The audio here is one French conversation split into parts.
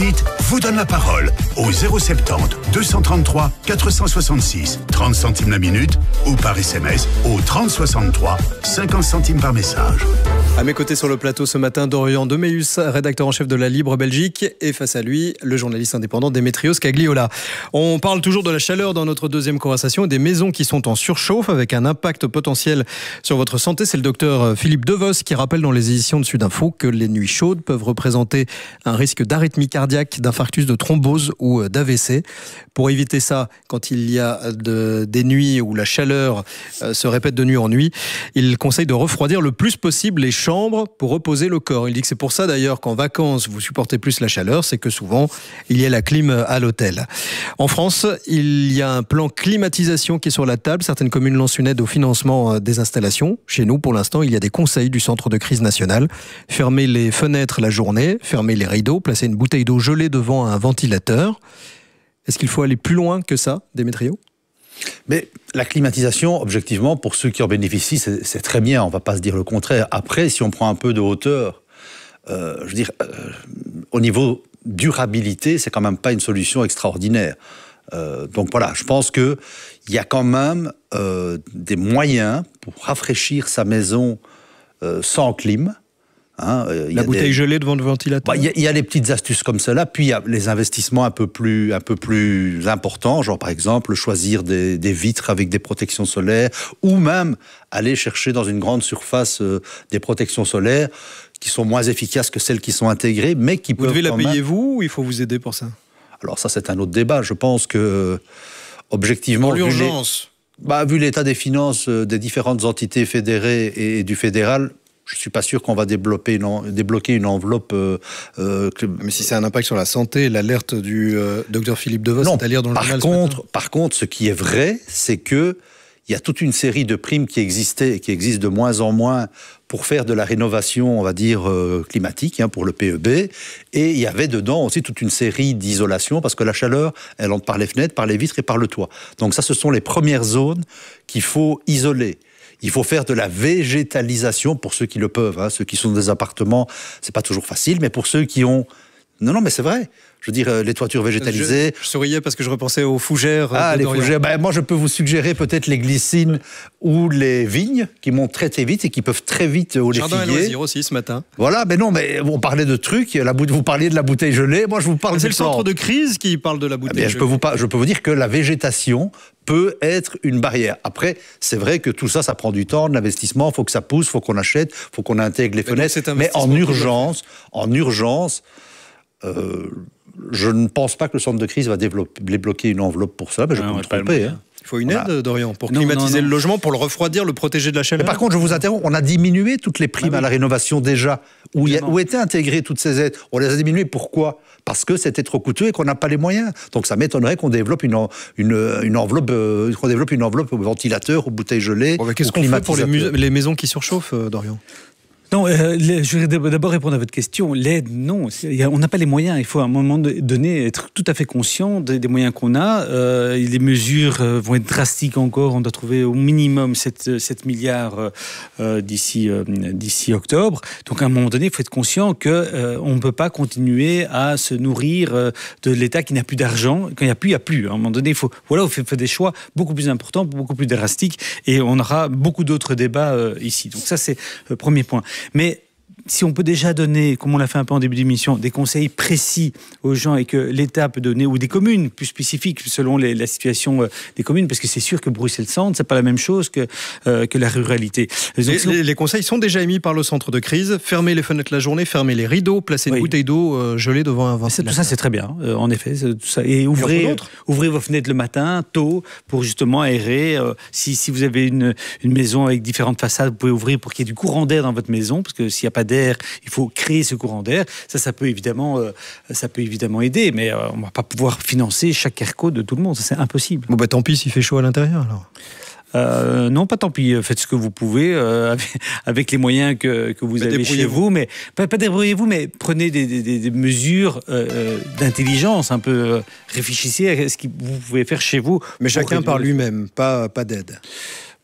dites vous donne la parole au 070 233 466, 30 centimes la minute, ou par SMS au 3063, 50 centimes par message. À mes côtés sur le plateau ce matin, Dorian Demeus, rédacteur en chef de La Libre Belgique, et face à lui, le journaliste indépendant Démétrios Cagliola. On parle toujours de la chaleur dans notre deuxième conversation et des maisons qui sont en surchauffe avec un impact potentiel sur votre santé. C'est le docteur Philippe Devos qui rappelle dans les éditions de Sudinfo que les nuits chaudes peuvent représenter un risque d'arythmie cardiaque, d'infarctus, de thrombose ou d'AVC. Pour éviter ça, quand il y a des nuits où la chaleur se répète de nuit en nuit, il conseille de refroidir le plus possible les chambres pour reposer le corps. Il dit que c'est pour ça d'ailleurs qu'en vacances, vous supportez plus la chaleur, c'est que souvent, il y a la clim à l'hôtel. En France, il y a un plan climatisation qui est sur la table. Certaines communes lancent une aide au financement des installations. Chez nous, pour l'instant, il y a des conseils du centre de crise national. Fermez les fenêtres la journée, fermez les rideaux, placez une bouteille d'eau gelée devant un ventilateur. Est-ce qu'il faut aller plus loin que ça, Démétrio ? Mais la climatisation, objectivement, pour ceux qui en bénéficient, c'est très bien. On ne va pas se dire le contraire. Après, si on prend un peu de hauteur, au niveau durabilité, c'est quand même pas une solution extraordinaire. Donc voilà, je pense qu'il y a quand même des moyens pour rafraîchir sa maison sans clim. La bouteille gelée devant le ventilateur. Il y a des petites astuces comme cela, puis il y a les investissements un peu plus importants, genre par exemple choisir des vitres avec des protections solaires, ou même aller chercher dans une grande surface des protections solaires qui sont moins efficaces que celles qui sont intégrées, mais qui peuvent. Vous devez la payer vous, ou il faut vous aider pour ça ? Alors ça, c'est un autre débat. Je pense que objectivement, dans l'urgence, vu l'état des finances des différentes entités fédérées et du fédéral, je ne suis pas sûr qu'on va débloquer une enveloppe. Mais si c'est un impact sur la santé, l'alerte du docteur Philippe Devos, c'est à lire dans le journal ce matin. Par contre, ce qui est vrai, c'est qu'il y a toute une série de primes qui existaient et qui existent de moins en moins pour faire de la rénovation, on va dire, climatique, pour le PEB. Et il y avait dedans aussi toute une série d'isolations, parce que la chaleur, elle entre par les fenêtres, par les vitres et par le toit. Donc ça, ce sont les premières zones qu'il faut isoler. Il faut faire de la végétalisation pour ceux qui le peuvent. Ceux qui sont dans des appartements, c'est pas toujours facile, mais pour ceux qui ont... Non, mais c'est vrai. Je veux dire, les toitures végétalisées... Je souriais parce que je repensais aux fougères. Les fougères. Moi, je peux vous suggérer peut-être les glycines ou les vignes qui montent très très vite et qui peuvent très vite les figuiers. Jardin et loisirs aussi ce matin. Voilà, mais non, mais on parlait de trucs. Vous parliez de la bouteille gelée. Moi, je vous parle c'est le centre de crise qui parle de la bouteille gelée. Je peux vous dire que la végétation peut être une barrière. Après, c'est vrai que tout ça, ça prend du temps, de l'investissement. Il faut que ça pousse, il faut qu'on achète, il faut qu'on intègre les fenêtres. Mais en urgence, je ne pense pas que le centre de crise va débloquer une enveloppe pour ça, mais je peux me tromper. Il faut une aide, Dorian, pour climatiser le logement, pour le refroidir, le protéger de la chaleur. Mais par contre, je vous interromps, on a diminué toutes les primes à la rénovation déjà, où étaient intégrées toutes ces aides. On les a diminuées, pourquoi ? Parce que c'était trop coûteux et qu'on n'a pas les moyens. Donc ça m'étonnerait qu'on développe une enveloppe ventilateur ou bouteille gelée. Qu'est-ce qu'on fait pour les maisons qui surchauffent, Dorian ? Non, je vais d'abord répondre à votre question. L'aide, non. On n'a pas les moyens. Il faut à un moment donné être tout à fait conscient des moyens qu'on a. Les mesures vont être drastiques encore. On doit trouver au minimum 7 milliards d'ici octobre. Donc à un moment donné, il faut être conscient qu'on ne peut pas continuer à se nourrir de l'État qui n'a plus d'argent. Quand il n'y a plus, il n'y a plus. À un moment donné, il faut faire des choix beaucoup plus importants, beaucoup plus drastiques. Et on aura beaucoup d'autres débats ici. Donc ça, c'est le premier point. Mais si on peut déjà donner, comme on l'a fait un peu en début d'émission, des conseils précis aux gens et que l'État peut donner, ou des communes plus spécifiques selon la situation des communes, parce que c'est sûr que Bruxelles-Centre, c'est pas la même chose que la ruralité. Les conseils sont déjà émis par le centre de crise. Fermez les fenêtres la journée, fermez les rideaux, placez une bouteille d'eau gelée devant un ventilateur. Tout ça, c'est très bien, en effet. Tout ça. Et ouvrez vos fenêtres le matin, tôt, pour justement aérer. Si vous avez une maison avec différentes façades, vous pouvez ouvrir pour qu'il y ait du courant d'air dans votre maison, parce que s'il n'y a pas d'air, il faut créer ce courant d'air. Ça peut évidemment aider, mais on ne va pas pouvoir financer chaque air code de tout le monde. Ça, c'est impossible. Bon, tant pis s'il fait chaud à l'intérieur, alors. Non, pas tant pis. Faites ce que vous pouvez avec les moyens que vous avez chez vous. Mais pas débrouillez-vous, mais prenez des mesures d'intelligence. Un peu réfléchissez à ce que vous pouvez faire chez vous. Mais chacun par lui-même, pas d'aide.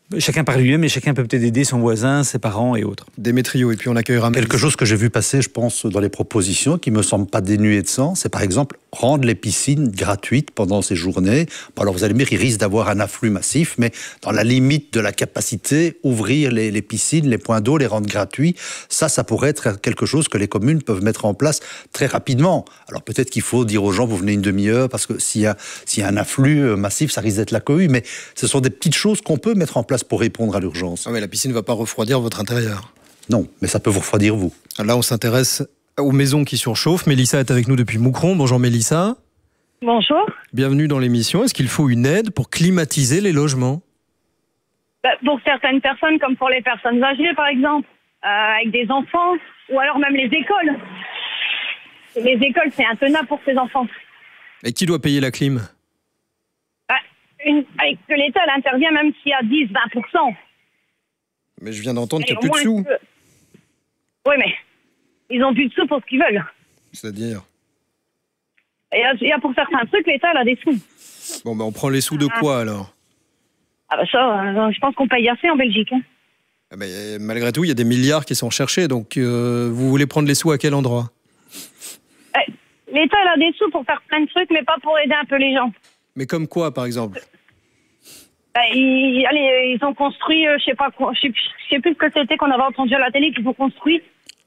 Chacun par lui-même, et chacun peut peut-être aider son voisin, ses parents et autres. Démétrio, et puis on accueillera Quelque chose que j'ai vu passer, je pense, dans les propositions, qui me semble pas dénué de sens, c'est par exemple rendre les piscines gratuites pendant ces journées. Bon, alors vous allez me dire, il risque d'avoir un afflux massif, mais dans la limite de la capacité, ouvrir les piscines, les points d'eau, les rendre gratuits, ça pourrait être quelque chose que les communes peuvent mettre en place très rapidement. Alors peut-être qu'il faut dire aux gens, vous venez une demi-heure, parce que s'il y a un afflux massif, ça risque d'être la cohue, mais ce sont des petites choses qu'on peut mettre en place pour répondre à l'urgence. Ah mais la piscine ne va pas refroidir votre intérieur. Non, mais ça peut vous refroidir, vous. Là, on s'intéresse aux maisons qui surchauffent. Mélissa est avec nous depuis Moucron. Bonjour Mélissa. Bonjour. Bienvenue dans l'émission. Est-ce qu'il faut une aide pour climatiser les logements ? Pour certaines personnes, comme pour les personnes âgées, par exemple, avec des enfants, ou alors même les écoles. Les écoles, c'est intenable pour ces enfants. Et qui doit payer la clim ? Avec que l'État intervient, même s'il y a 10-20%. Mais je viens d'entendre qu'il n'y a Et plus de sous. Oui, mais ils ont plus de sous pour ce qu'ils veulent. C'est-à-dire ? Il y a pour certains trucs, l'État a des sous. Bon, on prend les sous de quoi alors ? Je pense qu'on paye assez en Belgique. Hein. Malgré tout, il y a des milliards qui sont recherchés. Donc, vous voulez prendre les sous à quel endroit ? L'État a des sous pour faire plein de trucs, mais pas pour aider un peu les gens. Mais comme quoi, par exemple ? Ils ont construit, je sais plus ce que c'était qu'on avait entendu à la télé, qu'ils ont construit.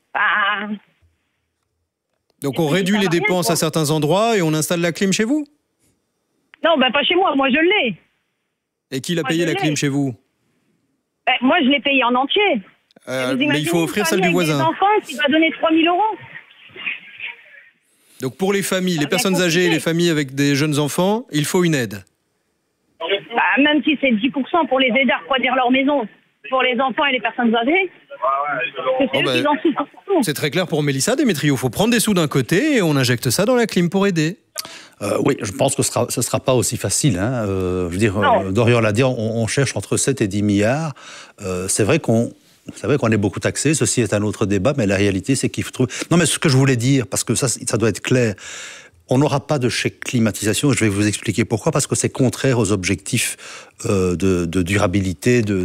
Donc on réduit les dépenses à certains endroits et on installe la clim chez vous ? Non, pas chez moi je l'ai. Et qui l'a payé la clim chez vous ? Moi je l'ai payé en entier. Mais il faut offrir celle du voisin. Des enfants qui va donner 3 000 €. Donc pour les familles, les personnes âgées, les familles avec des jeunes enfants, il faut une aide. Même si c'est 10% pour les aider à refroidir leur maison, pour les enfants et les personnes âgées, c'est eux qui en souffrent surtout. C'est très clair pour Mélissa, Démétrio. Il faut prendre des sous d'un côté et on injecte ça dans la clim pour aider. Oui, je pense que ce ne sera pas aussi facile. Hein. Je veux dire, Dorian l'a dit, on cherche entre 7 et 10 milliards. C'est vrai qu'on est beaucoup taxé, ceci est un autre débat, mais la réalité, c'est qu'il faut trouver... Non, mais ce que je voulais dire, parce que ça doit être clair, on n'aura pas de chèque climatisation, je vais vous expliquer pourquoi, parce que c'est contraire aux objectifs de durabilité, de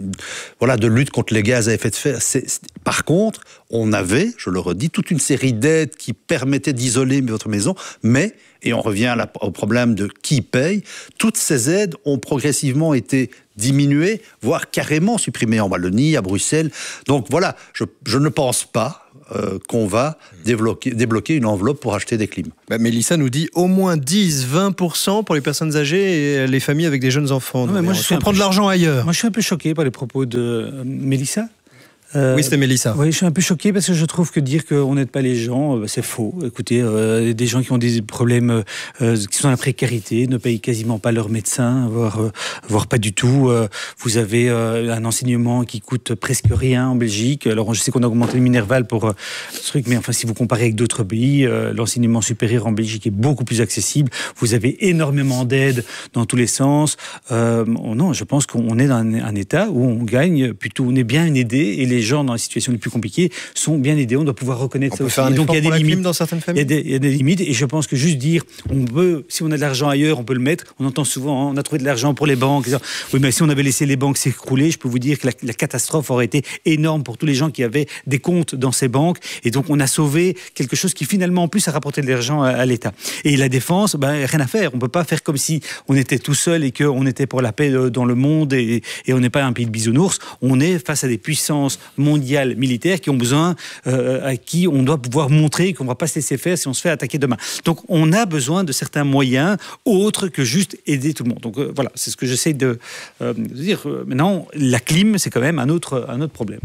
lutte contre les gaz à effet de serre. Par contre, on avait, je le redis, toute une série d'aides qui permettaient d'isoler votre maison, mais, et on revient au problème de qui paye, toutes ces aides ont progressivement été diminuées, voire carrément supprimées en Wallonie, à Bruxelles. Donc voilà, je ne pense pas qu'on va débloquer une enveloppe pour acheter des clims. Mélissa nous dit au moins 10-20% pour les personnes âgées et les familles avec des jeunes enfants. Non, mais moi, je prends de l'argent ailleurs. Moi, je suis un peu choqué par les propos de Mélissa. Oui, c'était Mélissa. Oui, je suis un peu choqué parce que je trouve que dire qu'on n'aide pas les gens, c'est faux. Écoutez, des gens qui ont des problèmes, qui sont dans la précarité, ne payent quasiment pas leur médecin, voire pas du tout. Vous avez un enseignement qui coûte presque rien en Belgique. Alors, je sais qu'on a augmenté le Minerval pour ce truc, mais enfin, si vous comparez avec d'autres pays, l'enseignement supérieur en Belgique est beaucoup plus accessible. Vous avez énormément d'aides dans tous les sens. Non, je pense qu'on est dans un état où on gagne plutôt, on est bien aidé et les gens dans les situations les plus compliquées sont bien aidés. On doit pouvoir reconnaître ça aussi. Donc il y a des limites dans certaines familles. Il y a des limites et je pense que juste dire, si on a de l'argent ailleurs, on peut le mettre. On entend souvent, on a trouvé de l'argent pour les banques. Oui, mais si on avait laissé les banques s'écrouler, je peux vous dire que la catastrophe aurait été énorme pour tous les gens qui avaient des comptes dans ces banques. Et donc on a sauvé quelque chose qui finalement en plus a rapporté de l'argent à l'État. Et la défense, rien à faire. On peut pas faire comme si on était tout seul et qu'on était pour la paix dans le monde et on n'est pas un pays de bisounours. On est face à des puissances mondiales militaires qui ont besoin, à qui on doit pouvoir montrer qu'on ne va pas se laisser faire si on se fait attaquer demain. Donc on a besoin de certains moyens autres que juste aider tout le monde. Donc voilà, c'est ce que j'essaie de dire. Maintenant, la clim, c'est quand même un autre problème.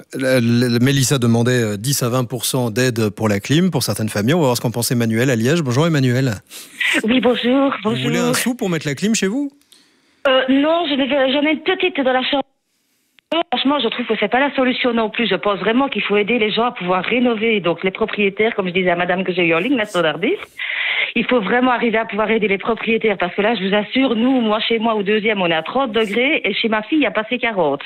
Mélissa demandait 10 à 20% d'aide pour la clim pour certaines familles. On va voir ce qu'en pense Emmanuel à Liège. Bonjour Emmanuel. Oui, bonjour. Vous voulez un sou pour mettre la clim chez vous ? Non, j'en ai une petite dans la chambre. Franchement, je trouve que c'est pas la solution non plus. Je pense vraiment qu'il faut aider les gens à pouvoir rénover. Donc, les propriétaires, comme je disais à madame que j'ai eu en ligne, la standardiste, il faut vraiment arriver à pouvoir aider les propriétaires. Parce que là, je vous assure, moi, chez moi, au deuxième, on est à 30 degrés et chez ma fille, il y a passé 40.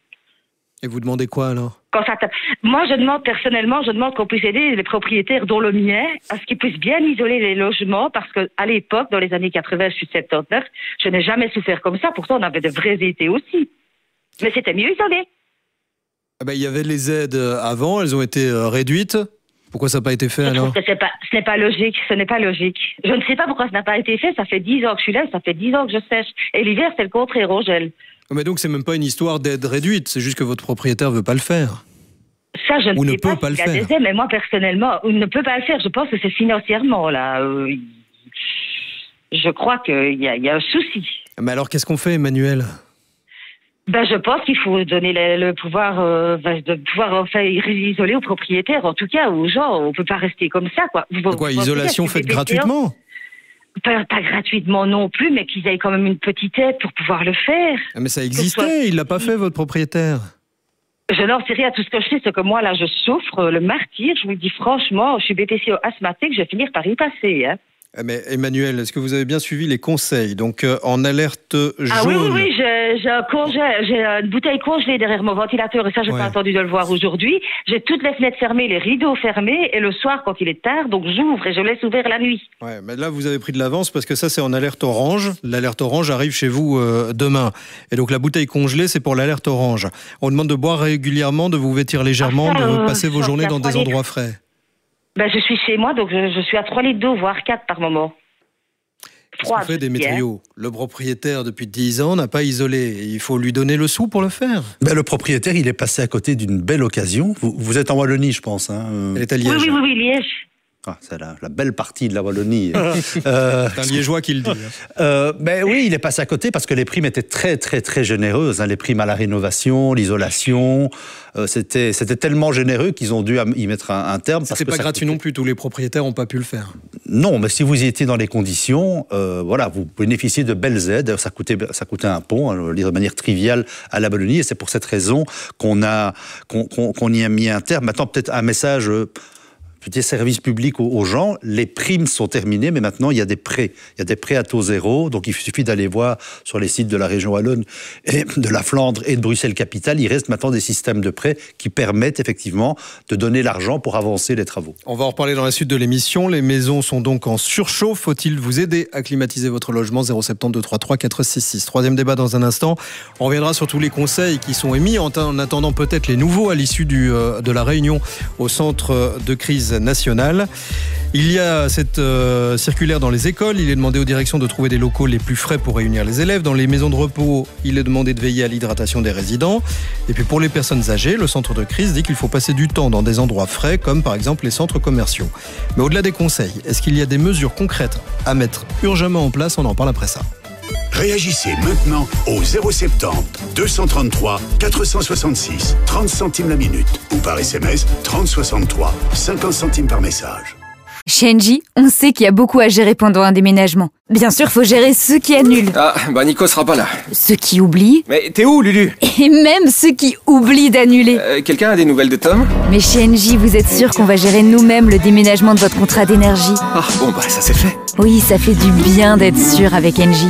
Et vous demandez quoi alors ? Moi, je demande qu'on puisse aider les propriétaires, dont le mien, à ce qu'ils puissent bien isoler les logements, parce que à l'époque, dans les années 80, je suis 79, je n'ai jamais souffert comme ça. Pourtant, on avait de vrais étés aussi. Mais c'était mieux isolé. Il y avait les aides avant, elles ont été réduites. Pourquoi ça n'a pas été fait alors ? Ce n'est pas logique, ce n'est pas logique. Je ne sais pas pourquoi ça n'a pas été fait, ça fait 10 ans que je suis là, ça fait 10 ans que je sèche. Et l'hiver, c'est le contraire, au gel. Mais donc c'est même pas une histoire d'aide réduite, c'est juste que votre propriétaire veut pas le faire. Ça, je Ou ne ne sais peut pas pas le s'il a faire. des aides, mais moi, personnellement, il ne peut pas le faire. Je pense que c'est financièrement, là. Je crois qu'il y a un souci. Mais alors qu'est-ce qu'on fait, Emmanuel ? Je pense qu'il faut donner le pouvoir de pouvoir isoler aux propriétaires, en tout cas aux gens. On peut pas rester comme ça, quoi. Isolation faite gratuitement ? Pas gratuitement non plus, mais qu'ils aient quand même une petite aide pour pouvoir le faire. Mais ça existait, il l'a pas fait, votre propriétaire. Je n'en sais rien. Tout ce que je sais, c'est que moi, là, je souffre le martyre. Je vous le dis franchement, je suis BPCO asthmatique, je vais finir par y passer, hein. Mais Emmanuel, est-ce que vous avez bien suivi les conseils ? Donc en alerte jaune. Ah oui, j'ai une bouteille congelée derrière mon ventilateur et ça, j'ai pas attendu de le voir aujourd'hui. J'ai toutes les fenêtres fermées, les rideaux fermés et le soir, quand il est tard, donc j'ouvre et je laisse ouvert la nuit. Ouais, mais là, vous avez pris de l'avance parce que ça, c'est en alerte orange. L'alerte orange arrive chez vous demain. Et donc la bouteille congelée, c'est pour l'alerte orange. On demande de boire régulièrement, de vous vêtir légèrement, de passer vos journées dans des endroits frais. Je suis chez moi, donc je suis à 3 litres d'eau, voire 4 par moment. Qu'est-ce qu'on fait des métriaux ? Le propriétaire, depuis 10 ans, n'a pas isolé. Il faut lui donner le sou pour le faire. Le propriétaire, il est passé à côté d'une belle occasion. Vous êtes en Wallonie, je pense. Elle est à Liège. Oui, Liège. C'est la belle partie de la Wallonie. C'est un Liégeois qui le dit. Oui, il est passé à côté parce que les primes étaient très, très, très généreuses. Les primes à la rénovation, l'isolation, c'était tellement généreux qu'ils ont dû y mettre un terme. C'est pas gratuit non plus, tous les propriétaires n'ont pas pu le faire. Non, mais si vous y étiez dans les conditions, vous bénéficiez de belles aides. Ça coûtait un pont, de manière triviale, à la Wallonie. Et c'est pour cette raison qu'on y a mis un terme. Maintenant, peut-être un message... petit service public aux gens, les primes sont terminées, mais maintenant il y a des prêts. Il y a des prêts à taux zéro, donc il suffit d'aller voir sur les sites de la région Wallonne, et de la Flandre et de Bruxelles-Capitale. Il reste maintenant des systèmes de prêts qui permettent effectivement de donner l'argent pour avancer les travaux. On va en reparler dans la suite de l'émission. Les maisons sont donc en surchauffe. Faut-il vous aider à climatiser votre logement ? 072 33 466. Troisième débat dans un instant. On reviendra sur tous les conseils qui sont émis en attendant peut-être les nouveaux à l'issue de la réunion au centre de crise nationale. Il y a cette circulaire dans les écoles. Il est demandé aux directions de trouver des locaux les plus frais pour réunir les élèves. Dans les maisons de repos, il est demandé de veiller à l'hydratation des résidents. Et puis pour les personnes âgées, le centre de crise dit qu'il faut passer du temps dans des endroits frais, comme par exemple les centres commerciaux. Mais au-delà des conseils, est-ce qu'il y a des mesures concrètes à mettre urgemment en place ? On en parle après ça. Réagissez maintenant au 070 233 466 30 centimes la minute ou par SMS 30 63 50 centimes par message. Chez Engie, on sait qu'il y a beaucoup à gérer pendant un déménagement. Bien sûr, faut gérer ceux qui annulent. Nico sera pas là. Ceux qui oublient. Mais t'es où, Lulu ? Et même ceux qui oublient d'annuler. Quelqu'un a des nouvelles de Tom ? Mais chez Engie, vous êtes sûr qu'on va gérer nous-mêmes le déménagement de votre contrat d'énergie ? Ça c'est fait. Oui, ça fait du bien d'être sûr avec Engie.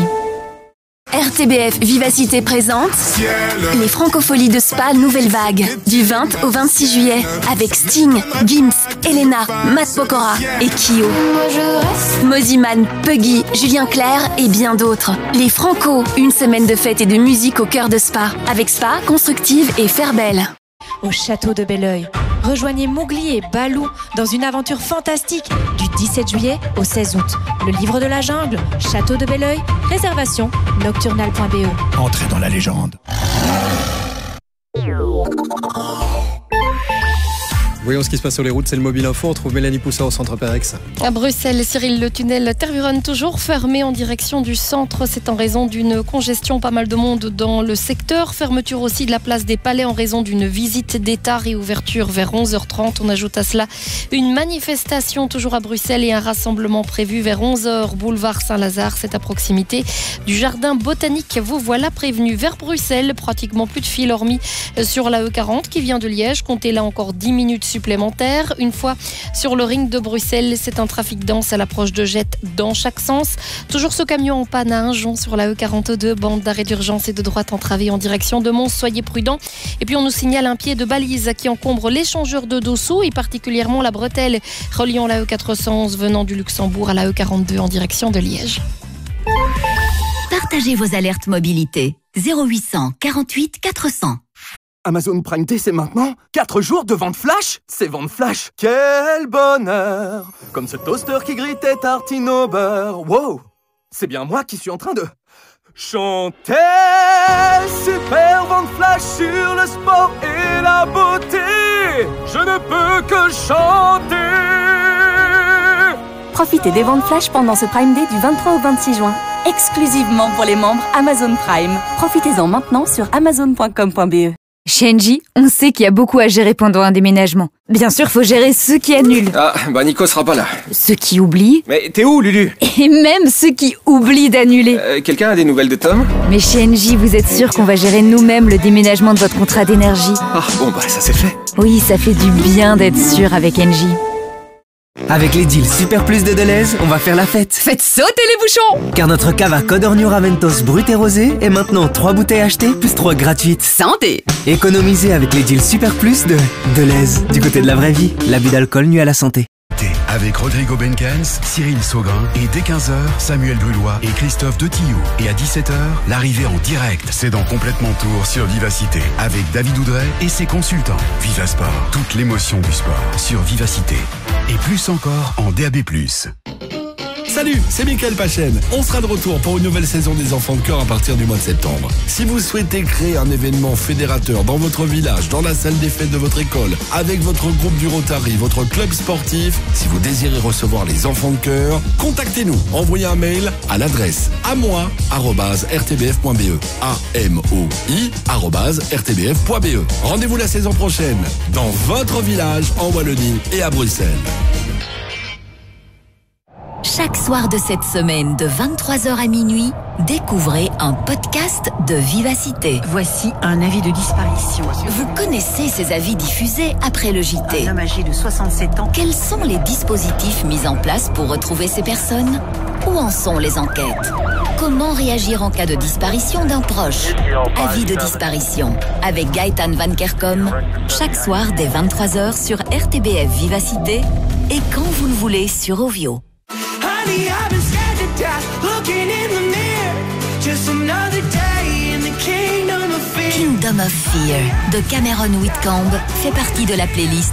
RTBF Vivacité présente les Francopholies de Spa Nouvelle Vague du 20 au 26 juillet avec Sting, Gims, Elena, Matt Pokora et Kyo. Moziman, Puggy, Julien Clerc et bien d'autres. Les Franco, une semaine de fête et de musique au cœur de Spa avec Spa, Constructive et Fairbelle. Au château de Belleuil, rejoignez Mowgli et Balou dans une aventure fantastique du 17 juillet au 16 août. Le livre de la jungle, château de Belleuil, réservation nocturnal.be. Entrez dans la légende. Voyons ce qui se passe sur les routes, c'est le Mobile Info. On trouve Mélanie Poussa au centre Pérex. À Bruxelles, Cyril, le tunnel Tervuren toujours fermé en direction du centre. C'est en raison d'une congestion, pas mal de monde dans le secteur. Fermeture aussi de la place des Palais en raison d'une visite d'État. Réouverture vers 11h30. On ajoute à cela une manifestation toujours à Bruxelles et un rassemblement prévu vers 11h, boulevard Saint-Lazare. C'est à proximité du jardin botanique. Vous voilà prévenu. Vers Bruxelles, pratiquement plus de fil hormis sur la E40 qui vient de Liège. Comptez là encore 10 minutes supplémentaires. Une fois sur le ring de Bruxelles, c'est un trafic dense à l'approche de Jette dans chaque sens. Toujours ce camion en panne à Injon sur la E42, bande d'arrêt d'urgence et de droite entravée en direction de Mons. Soyez prudents. Et puis on nous signale un pied de balise qui encombre l'échangeur de Dossou et particulièrement la bretelle reliant la E411 venant du Luxembourg à la E42 en direction de Liège. Partagez vos alertes mobilité. 0800 48 400. Amazon Prime Day, c'est maintenant 4 jours de vente flash. C'est vente flash. Quel bonheur. Comme ce toaster qui grille tes tartines au beurre. Wow. C'est bien moi qui suis en train de chanter. Super vente flash sur le sport et la beauté. Je ne peux que chanter. Profitez des ventes flash pendant ce Prime Day du 23 au 26 juin. Exclusivement pour les membres Amazon Prime. Profitez-en maintenant sur amazon.com.be. Chez Engie, on sait qu'il y a beaucoup à gérer pendant un déménagement. Bien sûr, faut gérer ceux qui annulent. Ah, bah Nico sera pas là. Ceux qui oublient. Mais t'es où, Lulu? Et même ceux qui oublient d'annuler. Quelqu'un a des nouvelles de Tom? Mais chez Engie, vous êtes sûr qu'on va gérer nous-mêmes le déménagement de votre contrat d'énergie? Ah, bon bah ça c'est fait. Oui, ça fait du bien d'être sûr avec Engie. Avec les deals Super Plus de Deleuze, on va faire la fête. Faites sauter les bouchons! Car notre cave à Codorniu Raventos brut et rosé est maintenant 3 bouteilles achetées plus 3 gratuites. Santé! Économisez avec les deals Super Plus de Deleuze. Du côté de la vraie vie, l'abus d'alcool nuit à la santé. Avec Rodrigo Benkens, Cyril Saugrin et dès 15h, Samuel Brulois et Christophe de Tillou. Et à 17h, l'arrivée en direct, c'est dans Complètement Tour sur Vivacité avec David Oudray et ses consultants. Viva Sport, toute l'émotion du sport sur Vivacité. Et plus encore en DAB+. Salut, c'est Mickaël Pachen. On sera de retour pour une nouvelle saison des Enfants de Cœur à partir du mois de septembre. Si vous souhaitez créer un événement fédérateur dans votre village, dans la salle des fêtes de votre école, avec votre groupe du Rotary, votre club sportif, si vous désirez recevoir les Enfants de Cœur, contactez-nous. Envoyez un mail à l'adresse amoi@rtbf.be. amoi@rtbf.be. Rendez-vous la saison prochaine dans votre village en Wallonie et à Bruxelles. Chaque soir de cette semaine, de 23h à minuit, découvrez un podcast de Vivacité. Voici un avis de disparition. Vous connaissez ces avis diffusés après le JT. Un homme âgé de 67 ans. Quels sont les dispositifs mis en place pour retrouver ces personnes? Où en sont les enquêtes? Comment réagir en cas de disparition d'un proche? Avis de disparition avec Gaëtan Van Kerkom. Chaque soir dès 23h sur RTBF Vivacité et quand vous le voulez sur Ovio. Kingdom of Fear de Cameron Whitcomb fait partie de la playlist